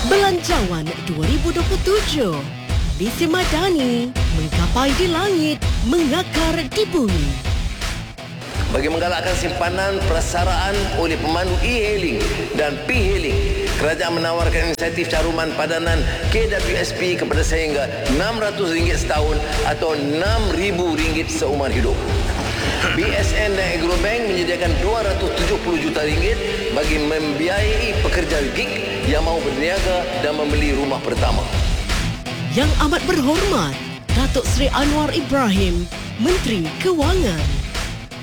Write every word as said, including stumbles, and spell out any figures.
Belanjawan dua ribu dua puluh tujuh. Visi Madani, menggapai di langit, mengakar di bumi. Bagi menggalakkan simpanan prasaraan oleh pemandu e-hailing dan p-hailing, kerajaan menawarkan insentif caruman padanan K W S P kepada sehingga enam ratus ringgit setahun atau enam ribu ringgit seumur hidup. B S N dan Agrobank menyediakan dua ratus tujuh puluh juta ringgit bagi membiayai pekerja gig yang mahu berniaga dan membeli rumah pertama. Yang amat berhormat, Datuk Seri Anwar Ibrahim, Menteri Kewangan.